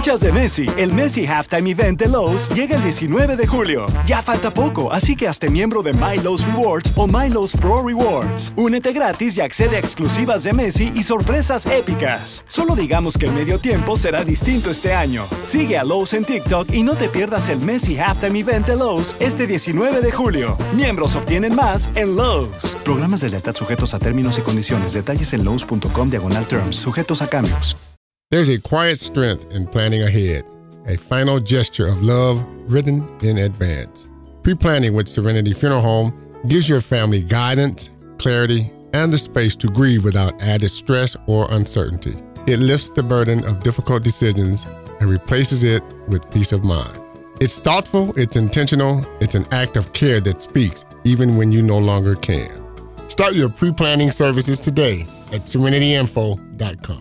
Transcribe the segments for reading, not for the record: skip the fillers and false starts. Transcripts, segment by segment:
hinchas de Messi, el Messi Halftime Event de Lowe's llega el 19 de julio. Ya falta poco, así que hazte miembro de My Lowe's Rewards o My Lowe's Pro Rewards. Únete gratis y accede a exclusivas de Messi y sorpresas épicas. Solo digamos que el medio tiempo será distinto este año. Sigue a Lowe's en TikTok y no te pierdas el Messi Halftime Event de Lowe's este 19 de julio. Miembros obtienen más en Lowe's. Programas de lealtad sujetos a términos y condiciones. Detalles en lowes.com/terms. Sujetos a cambios. There's a quiet strength in planning ahead, a final gesture of love written in advance. Pre-planning with Serenity Funeral Home gives your family guidance, clarity, and the space to grieve without added stress or uncertainty. It lifts the burden of difficult decisions and replaces it with peace of mind. It's thoughtful, it's intentional, it's an act of care that speaks even when you no longer can. Start your pre-planning services today at serenityinfo.com.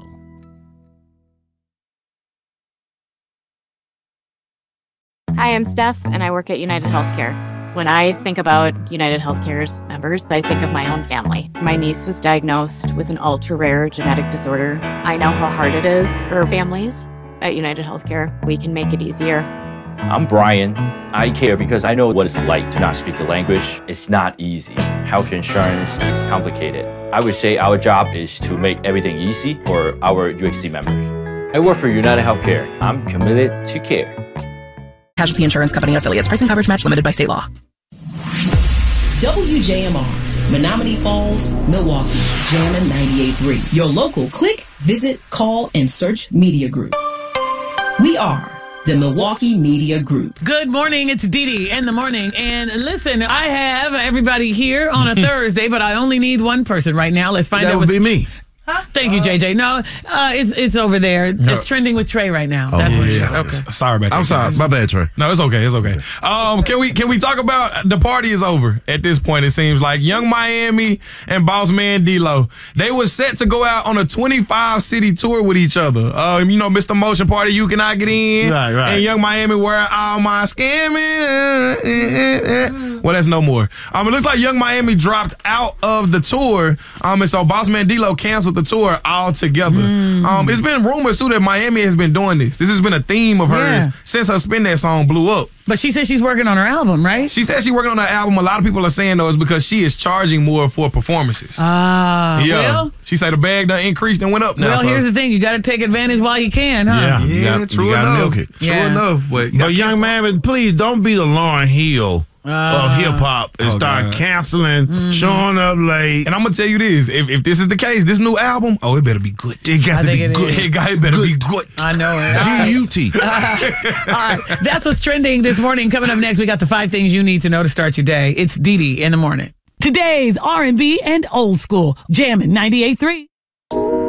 Hi, I'm Steph, and I work at United Healthcare. When I think about United Healthcare's members, I think of my own family. My niece was diagnosed with an ultra-rare genetic disorder. I know how hard it is for families. At United Healthcare, we can make it easier. I'm Brian. I care because I know what it's like to not speak the language. It's not easy. Health insurance is complicated. I would say our job is to make everything easy for our UHC members. I work for United Healthcare. I'm committed to care. Casualty Insurance Company and affiliates. Price and coverage match limited by state law. WJMR, Menominee Falls, Milwaukee, Jammin' 98.3. Your local click, visit, call, and search media group. We are the Milwaukee Media Group. Good morning. It's Dee Dee in the morning. And listen, I have everybody here on a Thursday, but I only need one person right now. Let's find out. That would be me. Huh? Thank you, JJ. No, it's over there. It's trending with Trey right now. That's what it is. Okay. Sorry about that. I'm sorry. My bad, Trey. No, it's okay. It's okay. Can we talk about the party is over at this point? It seems like Young Miami and Boss Man D-Lo, they were set to go out on a 25-city tour with each other. Mr. Motion Party, You Cannot Get In. Right. And Young Miami, Where All My Scamming. Well, that's no more. It looks like Young Miami dropped out of the tour. And so Boss Man D-Lo canceled the tour altogether. It's been rumors too that Miami has been doing this. This has been a theme of hers since her Spin That song blew up. But she said she's working on her album, right? She said she's working on her album. A lot of people are saying though it's because she is charging more for performances. Well, she said the bag done increased and went up now. Well, here's the thing: you got to take advantage while you can, huh? Yeah, true enough. True enough. But Young Miami, please don't be the Lauryn Hill of hip-hop and start canceling, showing up late. And I'm going to tell you this. If this is the case, this new album, it better be good. It got to be good. It better be good. I know it. G-U-T. All right. That's what's trending this morning. Coming up next, we got the 5 things you need to know to start your day. It's Dee Dee in the morning. Today's R&B and old school. Jammin' 98.3.